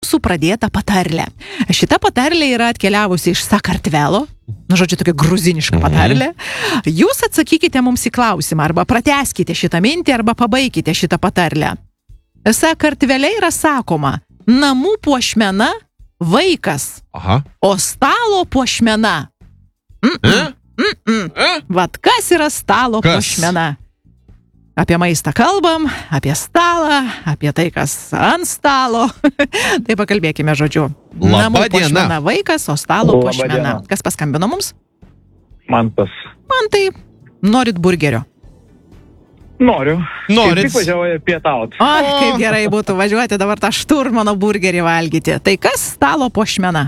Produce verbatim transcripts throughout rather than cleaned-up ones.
su pradėta patarlė. Šita patarlė yra atkeliavusi iš Sakartvelo, nu, žodžiu, tokia gruziniška patarlė. Jūs atsakykite mums į klausimą, arba pratęskite šitą mintį, arba pabaikite šitą patarlę. Sakartvele yra sakoma, namų puošmena vaikas, Aha. o stalo puošmena. Mm-mm. Mm-mm. Vat kas yra stalo Kas? puošmena? Apie maistą kalbam, apie stalą, apie tai, kas ant stalo. Tai pakalbėkime žodžiu. Laba Namų diena. puošmena vaikas, o stalo Laba puošmena. diena. Kas paskambino mums? Mantas. Man tai norit burgerio. Noriu. Norit? Kaip tik važiuoju pietauti. O, kaip gerai būtų važiuoti dabar tą šturmano burgerį valgyti. Tai kas stalo puošmena?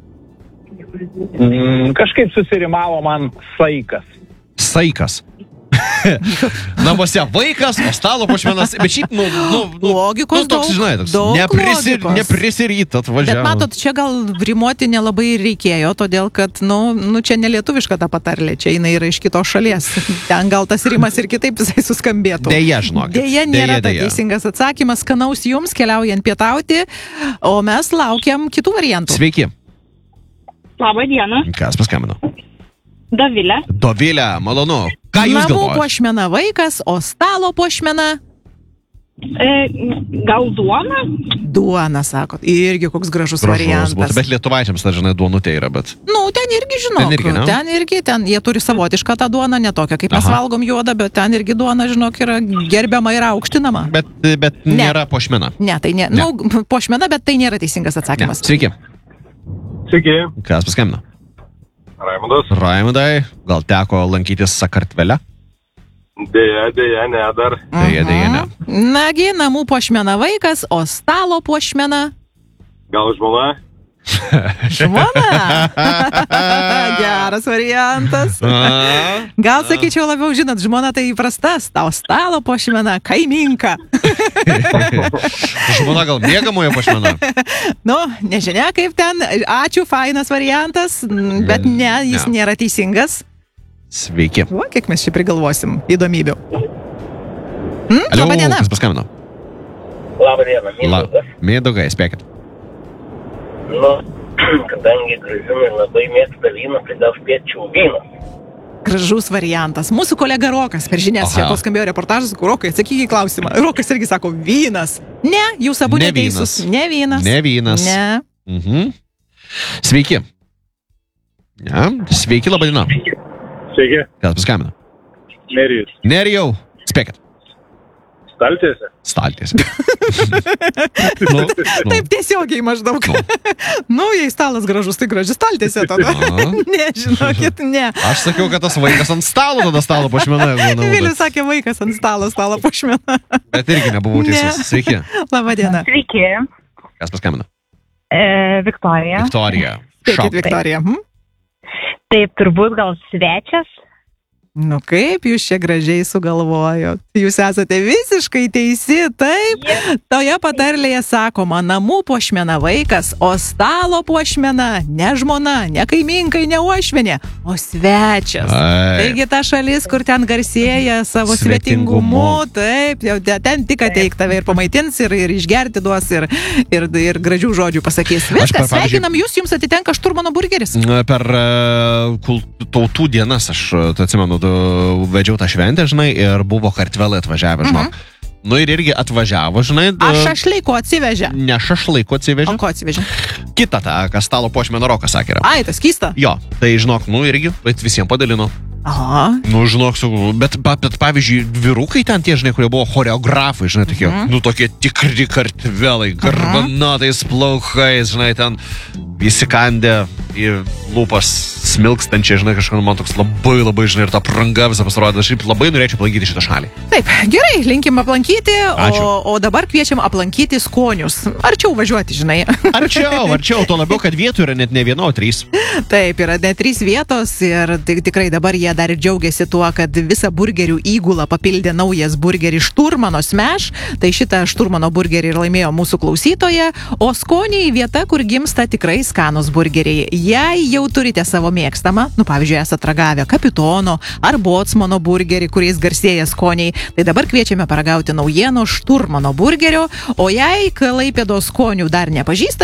Mm, kažkaip susirimavo man saikas. Saikas. Namuose vaikas, o stalo puošmenas. Bet šiaip, nu, nu, nu, Logikos nu toks, daug, žinai, toks daug neprisir, logikos. neprisiryt atvažiavo. Bet matot, čia gal rimuoti nelabai reikėjo, todėl kad, nu, nu čia nelietuviška ta patarlė, čia jinai yra iš kitos šalies. Ten gal tas rimas ir kitaip visai suskambėtų. Deja, žinokit. Deja, nėra Deja, ta deja. teisingas atsakymas, skanaus jums keliaujant pietauti, o mes laukiam kitų variantų. Sveiki. Labą dieną, Kas paskambino? Dovilė. Dovilė, malonu. Ką jūs Namų galvojate? puošmena vaikas, o stalo puošmena E, gal duona? duona, sakot. Irgi koks gražus, Gražus variantas. būtų, bet lietuvaičiams, dar žinai, duonutė yra, bet... Nu, ten irgi, žinok, Ten irgi, ne? ten irgi, ten jie turi savotišką tą duoną, ne tokią, kaip mes Aha. valgom juodą, bet ten irgi duona, žinok, yra gerbiama ir aukštinama. Bet, bet Ne. nėra puošmena. Ne, tai ne, Ne. nu, puošmena, bet tai nėra teisingas Ne. atsakymas. Sveiki. Sveiki. Kas paskambino? Raimundas. Raimundai, gal teko lankytis Sakartvele? Dėja, dėja, ne dar. Deja, deja, ne. Nagi, namų puošmena vaikas, o stalo puošmena Gal žmona? žmona. Geras variantas. A, Gal sakyčiau labiau, žinot, žmona tai įprasta, tau stalo puošmena, kaiminka. žmona gal mėgamoje puošmena? Nu, nežinia kaip ten, ačiū, fainas variantas, bet ne, jis Ne. nėra teisingas. Sveiki. Va, kiek mes čia prigalvosim įdomybių. Hmm? Alio, Labą dieną. kas paskambino? Labą dieną, La, Mindaugas. Mindaugai, spėkit. Nu, kadangi gražinai labai mėgsta vyną, tai gal spėčiau vyną. Gražus variantas. Mūsų kolega Rokas per žinias Aha. čia kol skambėjo reportažas, Rokai, atsakyk į klausimą. Rokas irgi sako, vynas. Ne, jūs abu Ne neteisus. vynas. Ne vynas. Ne vynas. Ne. Mhm. Sveiki. Ne? Sveiki, laba diena. Sveiki. Kas paskambino? Nerijus. Nerijau, spėkit. Staltiese. Staltiese. nu, nu. Taip tiesiogiai maždaug. Nu. Nu, jei stalas gražus, tai graži staltiesė tada. A. Ne, žinokit, ne. Aš sakiau, kad tas vaikas ant stalo tada stalo puošmena. jeigu manau, Vilius bet, sakė vaikas ant stalo, stalo puošmena. bet irgi nebuvau Ne. teisus. Sveiki. Labą dieną. Sveiki, Kas paskambino? e, Viktorija. Viktorija. Sveikit, Šauk. Viktorija. Hm? Taip, turbūt gal svečias. Nu kaip jūs čia gražiai sugalvojot? Jūs esate visiškai teisi, taip? Toje patarlėje sakoma, namų puošmena vaikas, o stalo puošmena ne žmona, ne kaiminkai, ne uošvienė, o svečias. Ai. Taigi ta šalis, kur ten garsėja savo Svetingumu. svetingumu, taip, jau te- ten tik ateik tave ir pamaitins, ir, ir išgerti duos, ir, ir, ir gražių žodžių pasakys. Aš, Viskas, pavyzdžiui- sveikinam jūs, jums atitenka šturmano burgeris. Per uh, kult- tautų dienas, aš uh, tai atsimenu, du, vedžiau tą šventę, žinai, ir buvo kartvelai atvažiavę, žinok. Nu ir irgi atvažiavo, žinai. d- Aš šašlyko atsivežė. Ne šašlaiko atsivežė. O ko atsivežė? Kita tą, kas stalo puošmeno Rokas sakė. yra. Ai, tas keista. Jo, tai žinok, nu irgi, bet visiems padalino. Aha. Nu, žinok, su, bet, pa- bet pavyzdžiui, vyrukai ten tie, žinai, kurie buvo choreografai, žinai, tokie, Mhm. nu, tokie tikri kartvelai, garbanotais plaukais, žinai, ten įsikandę į lūpas smilkstančiai, žinai, kažką, man toks labai, labai, žinai, ir ta pranga visą pasirodė, aš šiaip labai norėčiau aplankyti šitą šalį. Taip, gerai, linkim aplankyti, Ačiū. o, o dabar kviečiam aplankyti skonius. Arčiau važiuoti, žinai. Arčiau, arčiau, to labiau, kad vietų yra net ne viena, o trys. Taip, yra net trys vietos ir tik, tikrai dabar jie dar ir džiaugiasi tuo, kad visą burgerių įgulą papildė naujas burgeris Šturmano Smash. Tai šitą Šturmano burgerį ir laimėjo mūsų klausytoja, o skoniai vieta, kur gimsta tikrai skanus burgeriai. Jei jau turite savo mėgstamą, nu pavyzdžiui, esate ragavę Kapitono ar Botsmano burgerį, kuriais garsėja skoniai, tai dabar kviečiame paragauti naujieno Šturmano burgerio, o jei Klaipėdos skonių dar nepažįstate,